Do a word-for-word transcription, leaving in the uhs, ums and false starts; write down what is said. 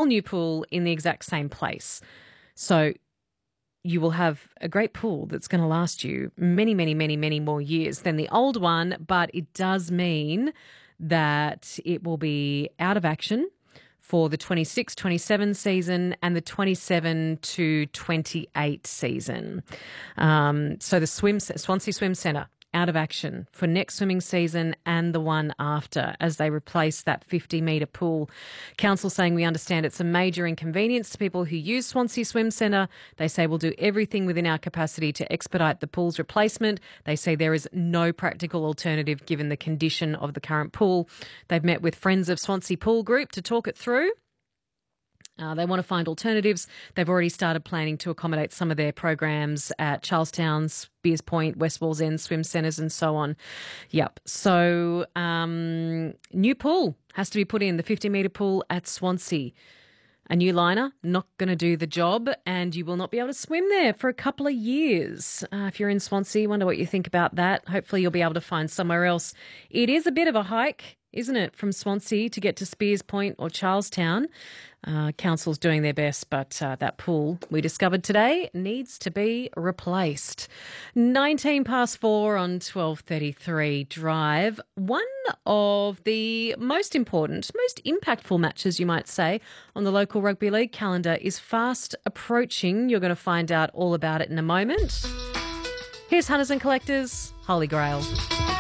whole new pool in the exact same place. So you will have a great pool that's going to last you many, many, many, many more years than the old one, but it does mean that it will be out of action for the twenty-six twenty-seven season and the twenty-seven to twenty-eight season. Um, so the swim Swansea Swim Centre out of action for next swimming season and the one after as they replace that fifty metre pool. Council saying, we understand it's a major inconvenience to people who use Swansea Swim Centre. They say we'll do everything within our capacity to expedite the pool's replacement. They say there is no practical alternative given the condition of the current pool. They've met with Friends of Swansea Pool Group to talk it through. Uh, they want to find alternatives. They've already started planning to accommodate some of their programs at Charlestown, Spears Point, West Wallsend swim centres and so on. Yep. So um, new pool has to be put in, the fifty metre pool at Swansea. A new liner, not going to do the job, and you will not be able to swim there for a couple of years. Uh, if you're in Swansea, wonder what you think about that. Hopefully you'll be able to find somewhere else. It is a bit of a hike, isn't it, from Swansea to get to Spears Point or Charlestown. Uh, council's doing their best, but uh, that pool we discovered today needs to be replaced. nineteen past four on twelve thirty-three Drive. One of the most important, most impactful matches, you might say, on the local rugby league calendar is fast approaching. You're going to find out all about it in a moment. Here's Hunters and Collectors, Holy Grail.